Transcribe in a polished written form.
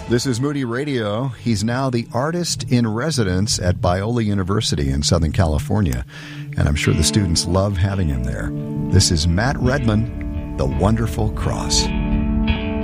This is Moody Radio. He's now the artist in residence at Biola University in Southern California, and I'm sure the students love having him there. This is Matt Redman, The Wonderful Cross.